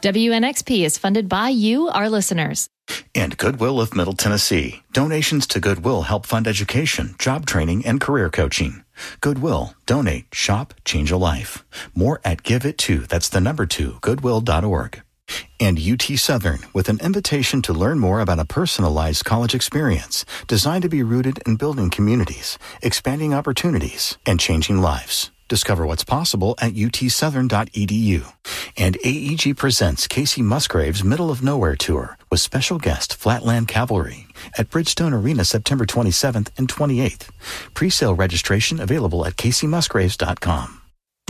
WNXP is funded by you, our listeners. And Goodwill of Middle Tennessee. Donations to Goodwill help fund education, job training, and career coaching. Goodwill. Donate. Shop. Change a life. More at GiveIt2. That's the number 2, goodwill.org. And UT Southern, with an invitation to learn more about a personalized college experience designed to be rooted in building communities, expanding opportunities, and changing lives. Discover what's possible at utsouthern.edu. And AEG presents Casey Musgrave's Middle of Nowhere Tour with special guest Flatland Cavalry at Bridgestone Arena September 27th and 28th. Pre-sale registration available at caseymusgraves.com.